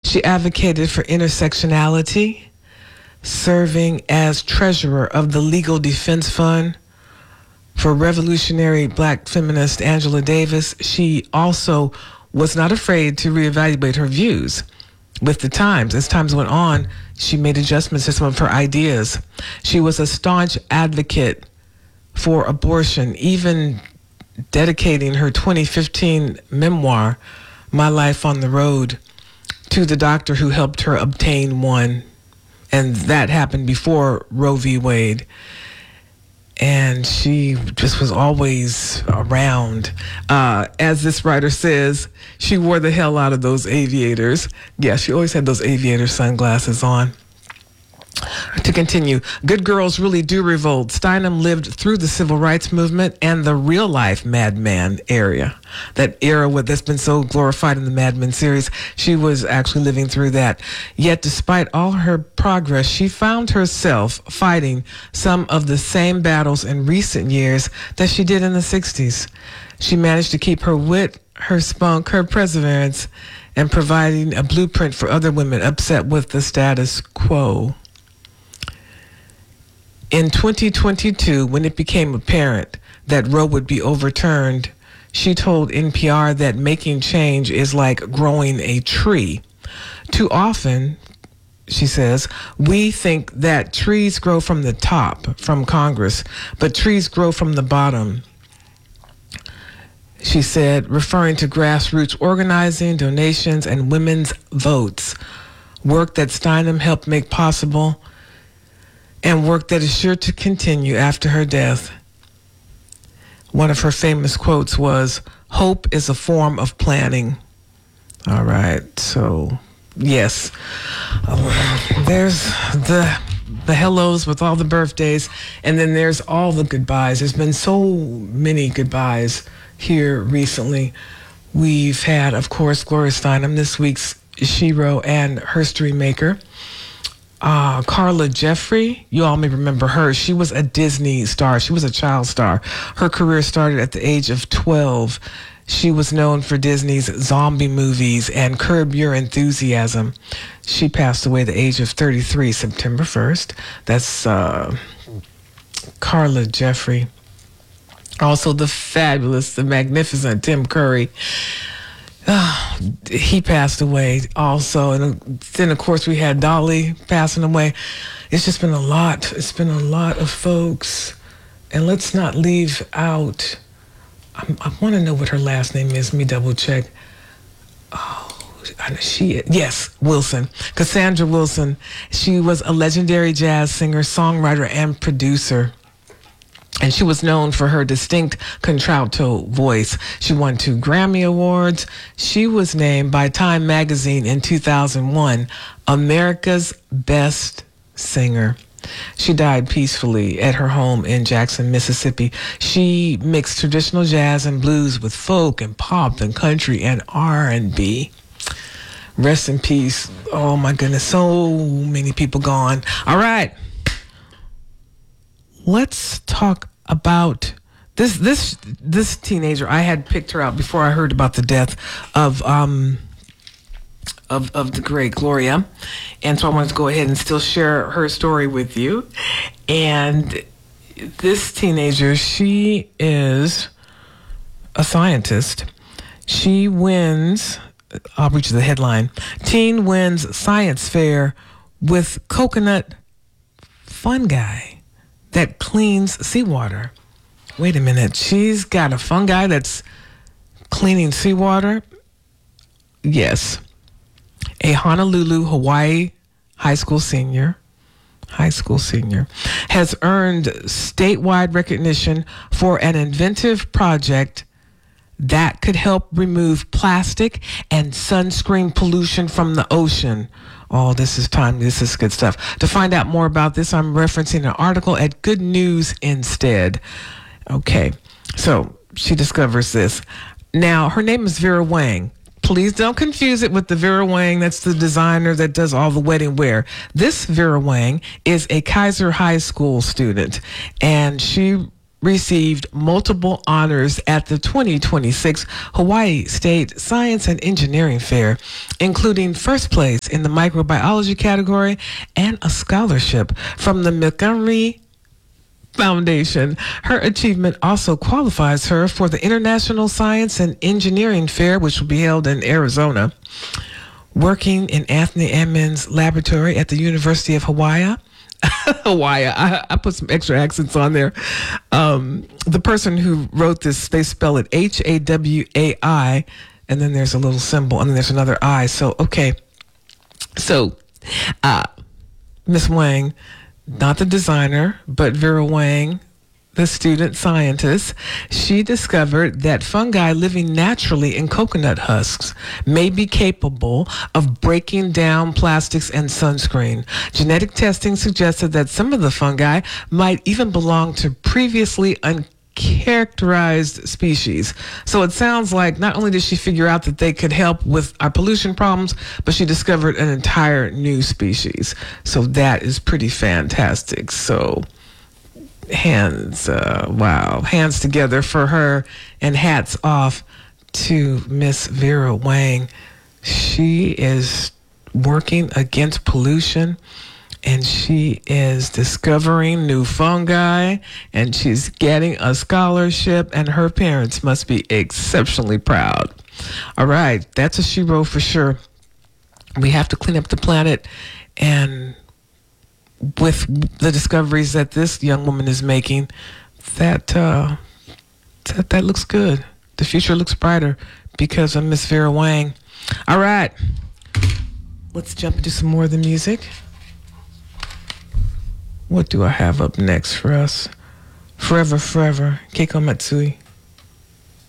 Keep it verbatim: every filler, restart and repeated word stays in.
She advocated for intersectionality, serving as treasurer of the Legal Defense Fund for revolutionary black feminist Angela Davis. She also was not afraid to reevaluate her views with the times. As times went on, she made adjustments to some of her ideas. She was a staunch advocate for abortion, even dedicating her twenty fifteen memoir, My Life on the Road, to the doctor who helped her obtain one. And that happened before Roe v. Wade. And she just was always around. Uh, as this writer says, she wore the hell out of those aviators. Yeah, she always had those aviator sunglasses on. To continue, good girls really do revolt. Steinem lived through the civil rights movement and the real life Mad Men area. That era with, that's been so glorified in the Mad Men series. She was actually living through that. Yet despite all her progress, she found herself fighting some of the same battles in recent years that she did in the sixties. She managed to keep her wit, her spunk, her perseverance, and providing a blueprint for other women upset with the status quo. In twenty twenty-two, when it became apparent that Roe would be overturned, she told N P R that making change is like growing a tree. Too often, she says, we think that trees grow from the top, from Congress, but trees grow from the bottom. She said, referring to grassroots organizing, donations, and women's votes, work that Steinem helped make possible, and work that is sure to continue after her death. One of her famous quotes was, hope is a form of planning. All right, so yes, uh, there's the the hellos with all the birthdays, and then there's all the goodbyes. There's been so many goodbyes here recently. We've had, of course, Gloria Steinem, this week's Shiro and History Maker. Uh, Carla Jeffrey, you all may remember her. She was a Disney star. She was a child star. Her career started at the age of twelve. She was known for Disney's zombie movies and Curb Your Enthusiasm. She passed away at the age of thirty-three, September first. That's uh, Carla Jeffrey. Also the fabulous, the magnificent Tim Curry. Oh, he passed away also. And then, of course, we had Dolly passing away. It's just been a lot. It's been a lot of folks. And let's not leave out, I, I want to know what her last name is. Let me double check. Oh, I know she, yes, Wilson. Cassandra Wilson. She was a legendary jazz singer, songwriter, and producer. And she was known for her distinct contralto voice. She won two Grammy Awards. She was named by Time Magazine in two thousand one America's Best Singer. She died peacefully at her home in Jackson, Mississippi. She mixed traditional jazz and blues with folk and pop and country and R and B. Rest in peace. Oh my goodness, so many people gone. All right. Let's talk about this this this teenager. I had picked her out before I heard about the death of um of of the great Gloria, and so I wanted to go ahead and still share her story with you. And this teenager, she is a scientist. She wins. I'll read you the headline: Teen wins science fair with coconut fungi that cleans seawater. Wait a minute. She's got a fungi that's cleaning seawater? Yes. A Honolulu, Hawaii high school senior, high school senior, has earned statewide recognition for an inventive project that could help remove plastic and sunscreen pollution from the ocean. Oh, this is time. This is good stuff. To find out more about this, I'm referencing an article at Good News Instead. Okay, so she discovers this. Now, her name is Vera Wang. Please don't confuse it with the Vera Wang that's the designer that does all the wedding wear. This Vera Wang is a Kaiser High School student, and she received multiple honors at the twenty twenty-six Hawaii State Science and Engineering Fair, including first place in the microbiology category and a scholarship from the Montgomery Foundation. Her achievement also qualifies her for the International Science and Engineering Fair, which will be held in Arizona. Working in Anthony Emmons' laboratory at the University of Hawaii, Hawaii. I, I put some extra accents on there. Um, the person who wrote this, they spell it H A W A I, and then there's a little symbol, and then there's another I. So, okay. So, uh, Miss Wang, not the designer, but Vera Wang, the student scientist, she discovered that fungi living naturally in coconut husks may be capable of breaking down plastics and sunscreen. Genetic testing suggested that some of the fungi might even belong to previously uncharacterized species. So it sounds like not only did she figure out that they could help with our pollution problems, but she discovered an entire new species. So that is pretty fantastic. So hands, uh, wow, hands together for her, and hats off to Miss Vera Wang. She is working against pollution, and she is discovering new fungi, and she's getting a scholarship, and her parents must be exceptionally proud. All right, that's a she wrote for sure. We have to clean up the planet, and with the discoveries that this young woman is making, that uh, that, that looks good. The future looks brighter because of Miss Vera Wang. All right, let's jump into some more of the music. What do I have up next for us? Forever, Forever, Keiko Matsui.